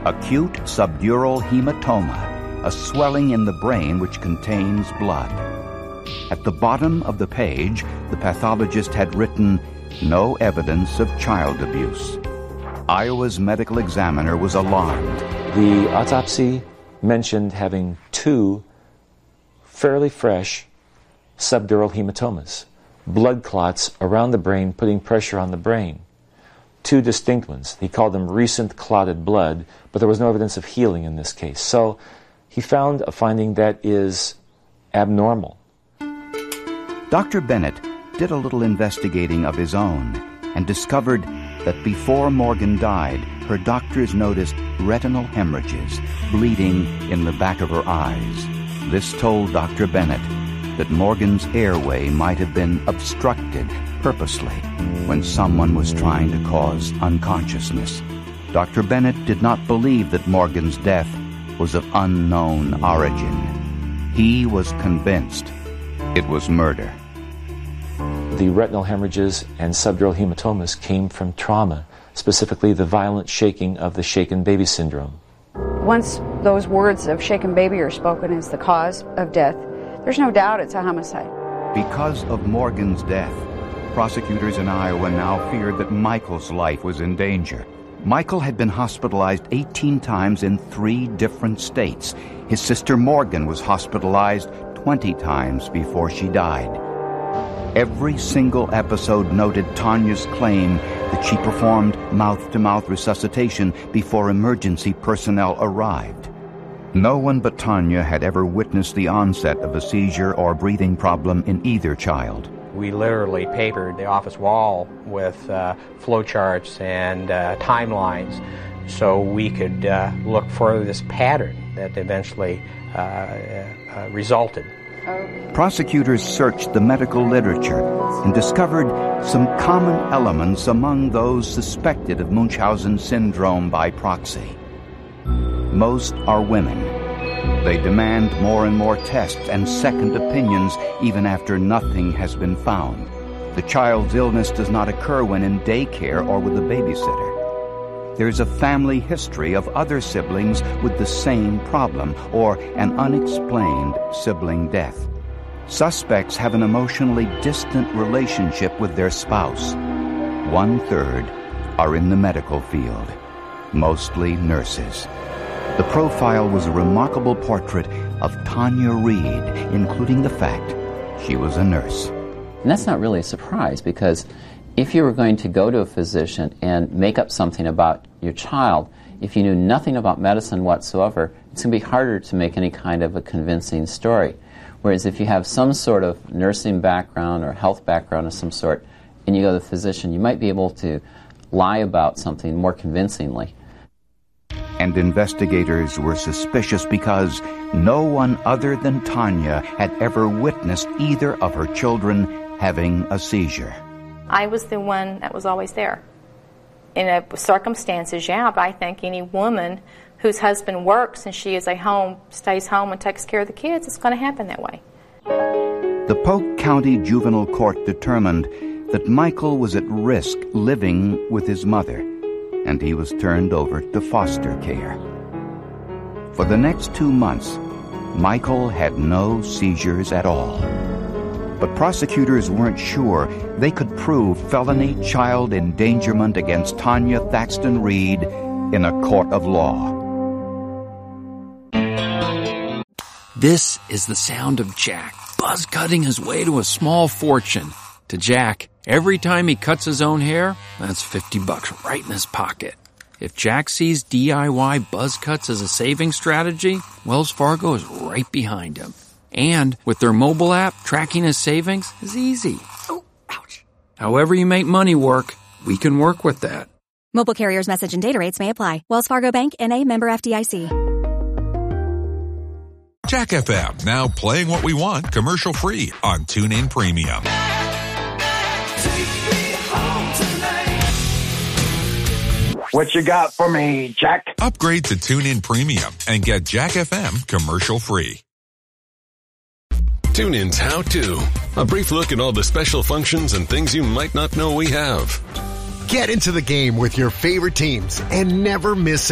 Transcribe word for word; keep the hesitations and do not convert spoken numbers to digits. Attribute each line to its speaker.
Speaker 1: Acute subdural hematoma, a swelling in the brain which contains blood. At the bottom of the page, the pathologist had written, "No evidence of child abuse." Iowa's medical examiner was alarmed.
Speaker 2: The autopsy mentioned having two fairly fresh subdural hematomas, blood clots around the brain putting pressure on the brain. Two distinct ones. He called them recent clotted blood, but there was no evidence of healing in this case. So he found a finding that is abnormal.
Speaker 1: Doctor Bennett did a little investigating of his own and discovered that before Morgan died, her doctors noticed retinal hemorrhages, bleeding in the back of her eyes. This told Doctor Bennett that Morgan's airway might have been obstructed purposely when someone was trying to cause unconsciousness. Doctor Bennett did not believe that Morgan's death was of unknown origin. He was convinced it was murder.
Speaker 2: The retinal hemorrhages and subdural hematomas came from trauma, specifically the violent shaking of the shaken baby syndrome.
Speaker 3: Once those words of shaken baby are spoken as the cause of death, there's no doubt it's a homicide.
Speaker 1: Because of Morgan's death, prosecutors in Iowa now feared that Michael's life was in danger. Michael had been hospitalized eighteen times in three different states. His sister Morgan was hospitalized twenty times before she died. Every single episode noted Tanya's claim that she performed mouth-to-mouth resuscitation before emergency personnel arrived. No one but Tanya had ever witnessed the onset of a seizure or breathing problem in either child.
Speaker 4: We literally papered the office wall with uh, flowcharts and uh, timelines so we could uh, look for this pattern that eventually uh, uh, resulted.
Speaker 1: Prosecutors searched the medical literature and discovered some common elements among those suspected of Munchausen syndrome by proxy. Most are women. They demand more and more tests and second opinions even after nothing has been found. The child's illness does not occur when in daycare or with a babysitter. There's a family history of other siblings with the same problem or an unexplained sibling death. Suspects have an emotionally distant relationship with their spouse. One-third are in the medical field, mostly nurses. The profile was a remarkable portrait of Tanya Reed, including the fact she was a nurse.
Speaker 5: And that's not really a surprise, because if you were going to go to a physician and make up something about your child, if you knew nothing about medicine whatsoever, it's going to be harder to make any kind of a convincing story. Whereas if you have some sort of nursing background or health background of some sort, and you go to the physician, you might be able to lie about something more convincingly.
Speaker 1: And investigators were suspicious because no one other than Tanya had ever witnessed either of her children having a seizure.
Speaker 6: I was the one that was always there. In a, circumstances, yeah, but I think any woman whose husband works and she is a home, stays home and takes care of the kids, it's going to happen that way.
Speaker 1: The Polk County Juvenile Court determined that Michael was at risk living with his mother, and he was turned over to foster care. For the next two months, Michael had no seizures at all. But prosecutors weren't sure they could prove felony child endangerment against Tanya Thaxton Reed in a court of law.
Speaker 7: This is the sound of Jack, buzz cutting his way to a small fortune. To Jack, every time he cuts his own hair, that's fifty bucks right in his pocket. If Jack sees D I Y buzz cuts as a saving strategy, Wells Fargo is right behind him. And with their mobile app, tracking his savings is easy. Oh, ouch. However you make money work, we can work with that.
Speaker 8: Mobile carriers' message and data rates may apply. Wells Fargo Bank, N A, member F D I C.
Speaker 9: Jack F M, now playing what we want commercial-free on TuneIn Premium.
Speaker 10: What you got for me, Jack?
Speaker 9: Upgrade to TuneIn Premium and get Jack F M commercial-free.
Speaker 11: TuneIn's How To. A brief look at all the special functions and things you might not know we have.
Speaker 12: Get into the game with your favorite teams and never miss a